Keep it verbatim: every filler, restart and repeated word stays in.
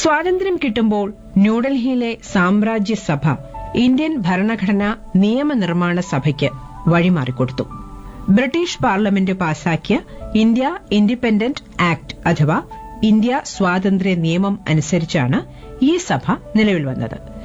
സ്വാതന്ത്ര്യം കിട്ടുമ്പോൾ ന്യൂഡൽഹിയിലെ സാമ്രാജ്യ സഭ ഇന്ത്യൻ ഭരണഘടനാ നിയമനിർമ്മാണ സഭയ്ക്ക് വഴിമാറിക്കൊടുത്തു. ബ്രിട്ടീഷ് പാർലമെന്റ് പാസാക്കിയ ഇന്ത്യ ഇൻഡിപെൻഡന്റ് ആക്ട് അഥവാ ഇന്ത്യ സ്വാതന്ത്ര്യ നിയമം അനുസരിച്ചാണ് ഈ സഭ നിലവിൽ വന്നത്.